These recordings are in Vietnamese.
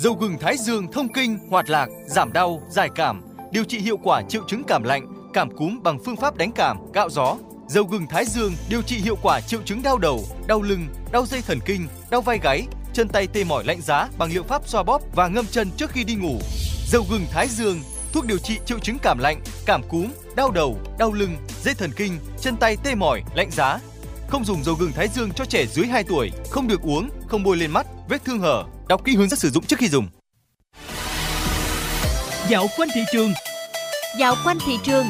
Dầu gừng Thái Dương thông kinh, hoạt lạc, giảm đau, giải cảm, điều trị hiệu quả triệu chứng cảm lạnh, cảm cúm bằng phương pháp đánh cảm, cạo gió. Dầu gừng Thái Dương điều trị hiệu quả triệu chứng đau đầu, đau lưng, đau dây thần kinh, đau vai gáy, chân tay tê mỏi lạnh giá bằng liệu pháp xoa bóp và ngâm chân trước khi đi ngủ. Dầu gừng Thái Dương, thuốc điều trị triệu chứng cảm lạnh, cảm cúm, đau đầu, đau lưng, dây thần kinh, chân tay tê mỏi, lạnh giá. Không dùng dầu gừng Thái Dương cho trẻ dưới 2 tuổi, không được uống, không bôi lên mắt, vết thương hở. Đọc kỹ hướng dẫn sử dụng trước khi dùng. Dạo quanh thị trường. Dạo quanh thị trường.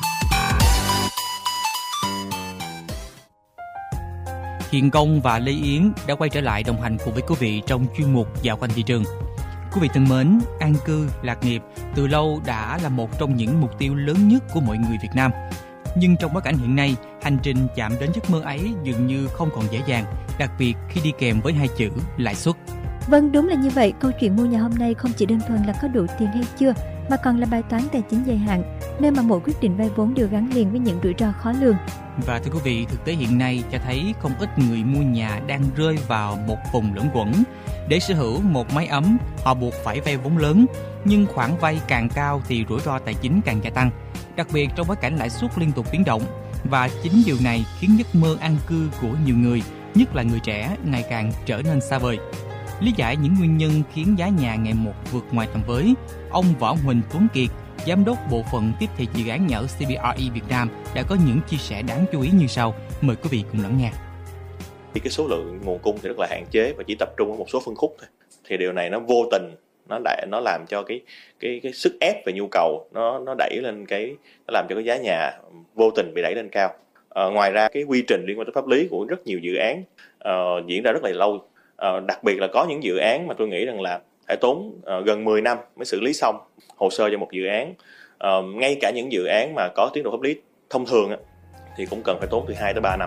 Hiền Công và Lê Yến đã quay trở lại đồng hành cùng với quý vị trong chuyên mục Dạo quanh thị trường. Quý vị thân mến, an cư, lạc nghiệp từ lâu đã là một trong những mục tiêu lớn nhất của mọi người Việt Nam. Nhưng trong bối cảnh hiện nay, hành trình chạm đến giấc mơ ấy dường như không còn dễ dàng, đặc biệt khi đi kèm với 2 chữ lãi suất. Vâng, đúng là như vậy. Câu chuyện mua nhà hôm nay không chỉ đơn thuần là có đủ tiền hay chưa, mà còn là bài toán tài chính dài hạn, nơi mà mỗi quyết định vay vốn đều gắn liền với những rủi ro khó lường. Và thưa quý vị, thực tế hiện nay cho thấy không ít người mua nhà đang rơi vào một vùng luẩn quẩn. Để sở hữu một mái ấm, họ buộc phải vay vốn lớn, nhưng khoản vay càng cao thì rủi ro tài chính càng gia tăng, đặc biệt trong bối cảnh lãi suất liên tục biến động. Và chính điều này khiến giấc mơ an cư của nhiều người, nhất là người trẻ, ngày càng trở nên xa vời. Lý giải những nguyên nhân khiến giá nhà ngày một vượt ngoài tầm với, ông Võ Huỳnh Tuấn Kiệt, Giám đốc Bộ phận Tiếp thị dự án nhà ở CBRE Việt Nam đã có những chia sẻ đáng chú ý như sau. Mời quý vị cùng lắng nghe. Cái số lượng nguồn cung thì rất là hạn chế và chỉ tập trung ở một số phân khúc thôi. Thì điều này nó vô tình nó làm cho cái sức ép về nhu cầu nó đẩy lên nó làm cho cái giá nhà vô tình bị đẩy lên cao. Ngoài ra cái quy trình liên quan tới pháp lý của rất nhiều dự án diễn ra rất là lâu. Đặc biệt là có những dự án mà tôi nghĩ rằng là phải tốn gần 10 năm mới xử lý xong hồ sơ cho một dự án. Ngay cả những dự án mà có tiến độ pháp lý thông thường thì cũng cần phải tốn từ 2 tới 3 năm.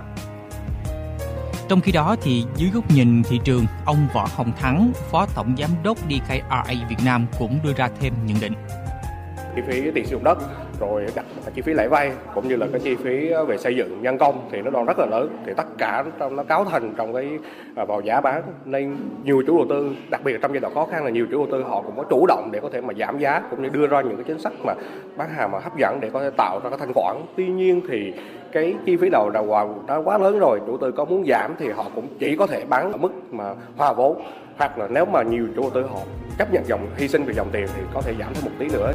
Trong khi đó thì dưới góc nhìn thị trường, ông Võ Hồng Thắng, Phó Tổng Giám đốc DKRA Việt Nam cũng đưa ra thêm nhận định. Chi phí tiền sử dụng đất, rồi chi phí lãi vay cũng như là cái chi phí về xây dựng nhân công thì nó còn rất là lớn, thì tất cả nó cấu thành trong cái vào giá bán, nên nhiều chủ đầu tư, đặc biệt trong giai đoạn khó khăn là nhiều chủ đầu tư họ cũng có chủ động để có thể mà giảm giá cũng như đưa ra những cái chính sách mà bán hàng mà hấp dẫn để có thể tạo ra cái thanh khoản. Tuy nhiên thì cái chi phí đầu vào nó quá lớn rồi, chủ đầu tư có muốn giảm thì họ cũng chỉ có thể bán ở mức mà hòa vốn, hoặc là nếu mà nhiều chủ đầu tư họ chấp nhận hy sinh về dòng tiền thì có thể giảm thêm một tí nữa.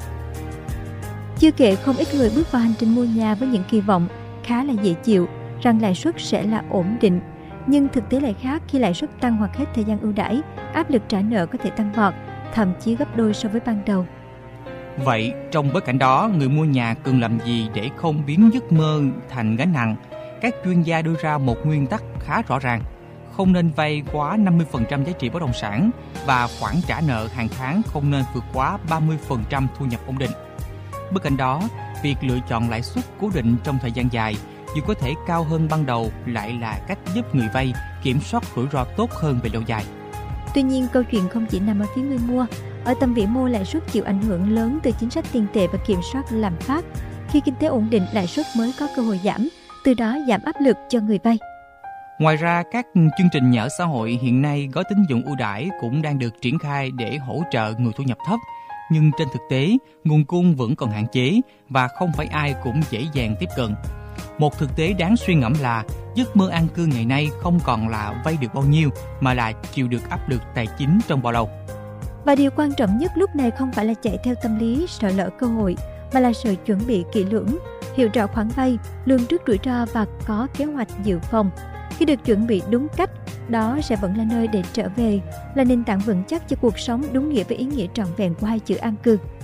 Chưa kể không ít người bước vào hành trình mua nhà với những kỳ vọng khá là dễ chịu rằng lãi suất sẽ là ổn định, nhưng thực tế lại khác. Khi lãi suất tăng hoặc hết thời gian ưu đãi, áp lực trả nợ có thể tăng vọt, thậm chí gấp đôi so với ban đầu. Vậy trong bối cảnh đó, người mua nhà cần làm gì để không biến giấc mơ thành gánh nặng? Các chuyên gia đưa ra một nguyên tắc khá rõ ràng: không nên vay quá 50% giá trị bất động sản và khoản trả nợ hàng tháng không nên vượt quá 30% thu nhập ổn định. Bên cạnh đó, việc lựa chọn lãi suất cố định trong thời gian dài dù có thể cao hơn ban đầu lại là cách giúp người vay kiểm soát rủi ro tốt hơn về lâu dài. Tuy nhiên, câu chuyện không chỉ nằm ở phía người mua. Ở tầm vĩ mô, lãi suất chịu ảnh hưởng lớn từ chính sách tiền tệ và kiểm soát lạm phát. Khi kinh tế ổn định, lãi suất mới có cơ hội giảm, từ đó giảm áp lực cho người vay. Ngoài ra, các chương trình nhà ở xã hội hiện nay gói tín dụng ưu đãi cũng đang được triển khai để hỗ trợ người thu nhập thấp. Nhưng trên thực tế, nguồn cung vẫn còn hạn chế và không phải ai cũng dễ dàng tiếp cận. Một thực tế đáng suy ngẫm là giấc mơ an cư ngày nay không còn là vay được bao nhiêu mà là chịu được áp lực tài chính trong bao lâu. Và điều quan trọng nhất lúc này không phải là chạy theo tâm lý sợ lỡ cơ hội, mà là sự chuẩn bị kỹ lưỡng, hiểu rõ khoản vay, lường trước rủi ro và có kế hoạch dự phòng. Khi được chuẩn bị đúng cách, đó sẽ vẫn là nơi để trở về, là nền tảng vững chắc cho cuộc sống đúng nghĩa với ý nghĩa trọn vẹn của 2 chữ an cư.